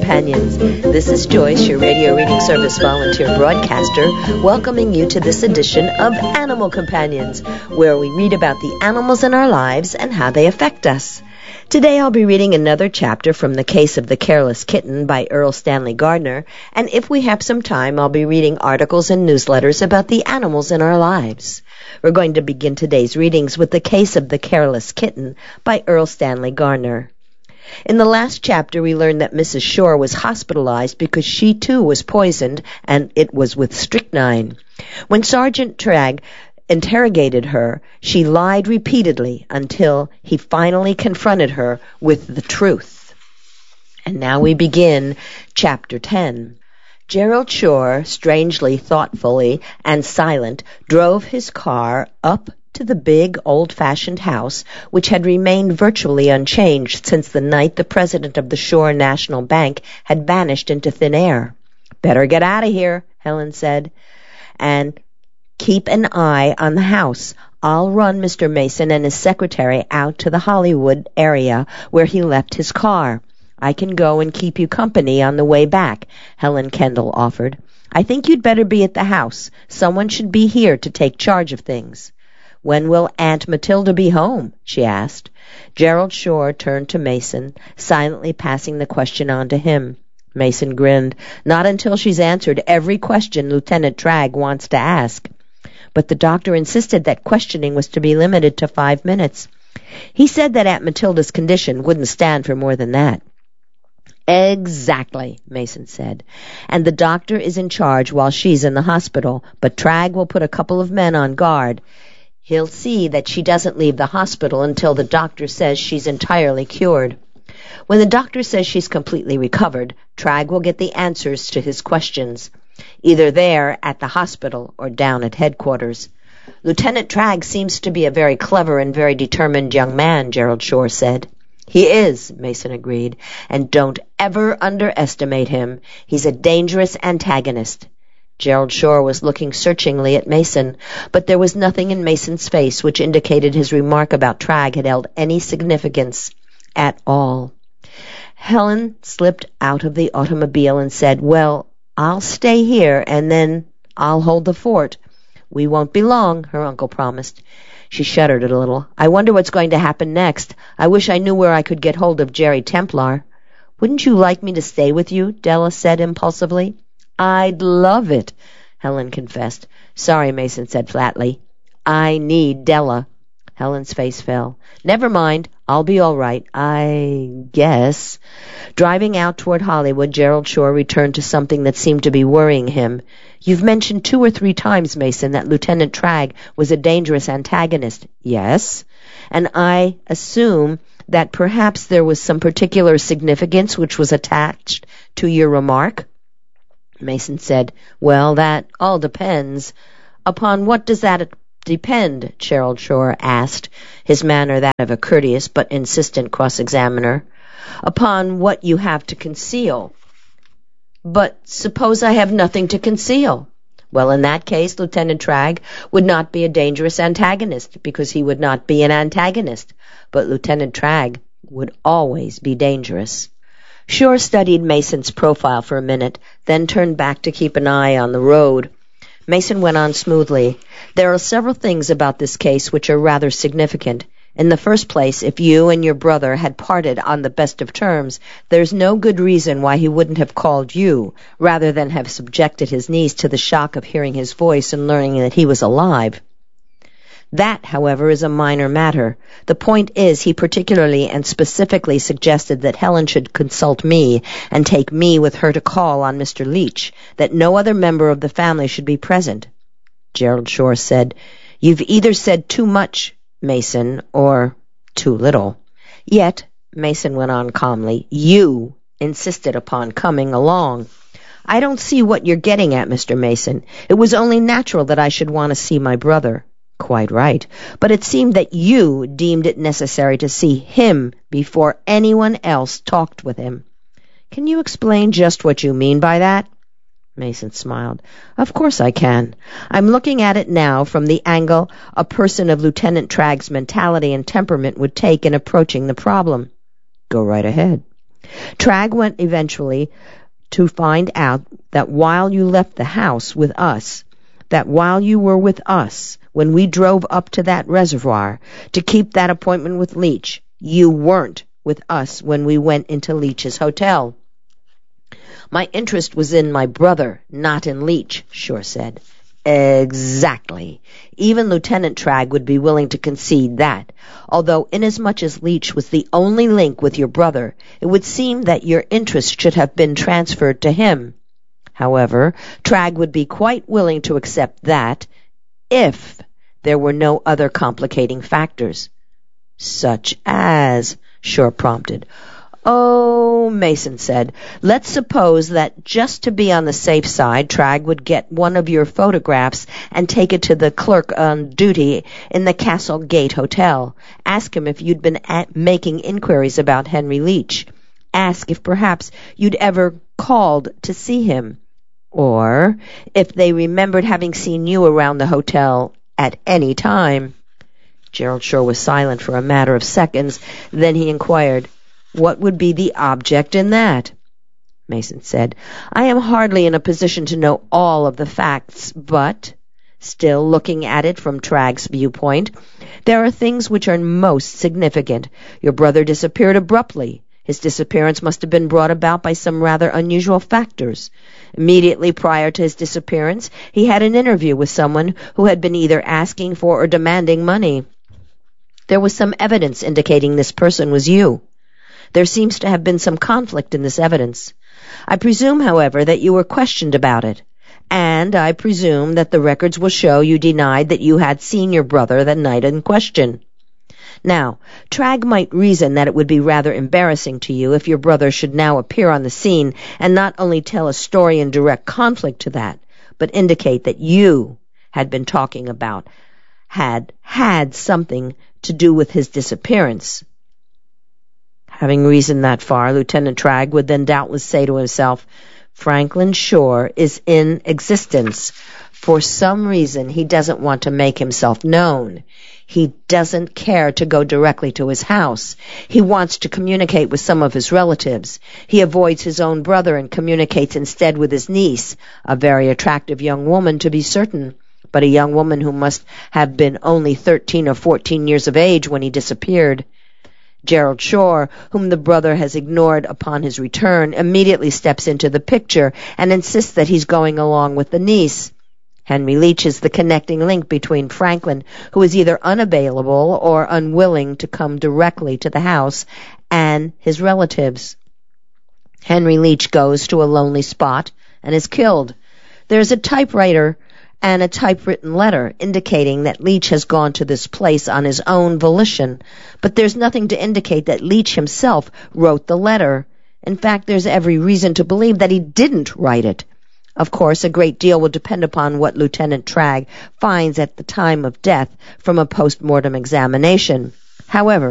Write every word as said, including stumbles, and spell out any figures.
Companions. This is Joyce, your radio reading service volunteer broadcaster, welcoming you to this edition of Animal Companions, where we read about the animals in our lives and how they affect us. Today I'll be reading another chapter from The Case of the Careless Kitten by Erle Stanley Gardner, and if we have some time, I'll be reading articles and newsletters about the animals in our lives. We're going to begin today's readings with The Case of the Careless Kitten by Erle Stanley Gardner. In the last chapter, we learned that Missus Shore was hospitalized because she too was poisoned, and it was with strychnine. When Sergeant Tragg interrogated her, she lied repeatedly until he finally confronted her with the truth. And now we begin Chapter ten. Gerald Shore, strangely thoughtfully and silent, drove his car up to the big, old-fashioned house, which had remained virtually unchanged since the night the president of the Shore National Bank had vanished into thin air. "Better get out of here," Helen said, "and keep an eye on the house. I'll run Mister Mason and his secretary out to the Hollywood area where he left his car. I can go and keep you company on the way back," Helen Kendall offered. "I think you'd better be at the house. Someone should be here to take charge of things." "When will Aunt Matilda be home?" she asked. Gerald Shore turned to Mason, silently passing the question on to him. Mason grinned. "Not until she's answered every question Lieutenant Tragg wants to ask." But the doctor insisted that questioning was to be limited to five minutes. He said that Aunt Matilda's condition wouldn't stand for more than that. "Exactly," Mason said. "And the doctor is in charge while she's in the hospital, but Tragg will put a couple of men on guard. He'll see that she doesn't leave the hospital until the doctor says she's entirely cured. When the doctor says she's completely recovered, Tragg will get the answers to his questions, either there at the hospital or down at headquarters." "Lieutenant Tragg seems to be a very clever and very determined young man," Gerald Shore said. "He is," Mason agreed, "and don't ever underestimate him. He's a dangerous antagonist." Gerald Shore was looking searchingly at Mason, but there was nothing in Mason's face which indicated his remark about Tragg had held any significance at all. Helen slipped out of the automobile and said, "Well, I'll stay here, and then I'll hold the fort." "We won't be long," her uncle promised. She shuddered a little. "I wonder what's going to happen next. I wish I knew where I could get hold of Jerry Templar." "Wouldn't you like me to stay with you?" Della said impulsively. "I'd love it," Helen confessed. "Sorry," Mason said flatly. "I need Della." Helen's face fell. "Never mind. I'll be all right, I guess." Driving out toward Hollywood, Gerald Shore returned to something that seemed to be worrying him. "You've mentioned two or three times, Mason, that Lieutenant Tragg was a dangerous antagonist." "Yes." "And I assume that perhaps there was some particular significance which was attached to your remark?" Mason said, "Well, that all depends." "Upon what does that depend?" Gerald Shore asked, his manner that of a courteous but insistent cross-examiner. "Upon what you have to conceal." "But suppose I have nothing to conceal?" "Well, in that case, Lieutenant Tragg would not be a dangerous antagonist, because he would not be an antagonist. But Lieutenant Tragg would always be dangerous." Shore studied Mason's profile for a minute, then turned back to keep an eye on the road. Mason went on smoothly. "There are several things about this case which are rather significant. In the first place, if you and your brother had parted on the best of terms, there's no good reason why he wouldn't have called you, rather than have subjected his niece to the shock of hearing his voice and learning that he was alive. That, however, is a minor matter. The point is, he particularly and specifically suggested that Helen should consult me and take me with her to call on Mister Leach, that no other member of the family should be present." Gerald Shore said, "You've either said too much, Mason, or too little." "Yet," Mason went on calmly, "you insisted upon coming along." "I don't see what you're getting at, Mister Mason. It was only natural that I should want to see my brother." "Quite right. But it seemed that you deemed it necessary to see him before anyone else talked with him." "Can you explain just what you mean by that?" Mason smiled. "Of course I can. I'm looking at it now from the angle a person of Lieutenant Tragg's mentality and temperament would take in approaching the problem." "Go right ahead." Tragg went eventually to find out that while you left the house with us, that while you were with us when we drove up to that reservoir to keep that appointment with Leach, you weren't with us when we went into Leach's hotel. My interest was in my brother, not in Leach, Shore said. Exactly. Even Lieutenant Tragg would be willing to concede that, although inasmuch as Leach was the only link with your brother, it would seem that your interest should have been transferred to him. However, Tragg would be quite willing to accept that if there were no other complicating factors. Such as, Shore prompted. Oh, Mason said, let's suppose that just to be on the safe side, Tragg would get one of your photographs and take it to the clerk on duty in the Castle Gate Hotel. Ask him if you'd been at making inquiries about Henry Leach. Ask if perhaps you'd ever called to see him, or if they remembered having seen you around the hotel at any time. Gerald Shore was silent for a matter of seconds. Then he inquired, what would be the object in that? Mason said, I am hardly in a position to know all of the facts, but, still looking at it from Tragg's viewpoint, there are things which are most significant. Your brother disappeared abruptly. His disappearance must have been brought about by some rather unusual factors. Immediately prior to his disappearance, he had an interview with someone who had been either asking for or demanding money. There was some evidence indicating this person was you. There seems to have been some conflict in this evidence. I presume, however, that you were questioned about it, and I presume that the records will show you denied that you had seen your brother the night in question. Now, Tragg might reason that it would be rather embarrassing to you if your brother should now appear on the scene and not only tell a story in direct conflict to that, but indicate that you had been talking about, had had something to do with his disappearance. Having reasoned that far, Lieutenant Tragg would then doubtless say to himself, Franklin Shore is in existence. For some reason, he doesn't want to make himself known. He doesn't care to go directly to his house. He wants to communicate with some of his relatives. He avoids his own brother and communicates instead with his niece, a very attractive young woman to be certain, but a young woman who must have been only thirteen or fourteen years of age when he disappeared. Gerald Shore, whom the brother has ignored upon his return, immediately steps into the picture and insists that he's going along with the niece. Henry Leach is the connecting link between Franklin, who is either unavailable or unwilling to come directly to the house, and his relatives. Henry Leach goes to a lonely spot and is killed. There is a typewriter and a typewritten letter indicating that Leach has gone to this place on his own volition, but there's nothing to indicate that Leach himself wrote the letter. In fact, there's every reason to believe that he didn't write it. Of course, a great deal will depend upon what Lieutenant Tragg finds at the time of death from a post-mortem examination. However,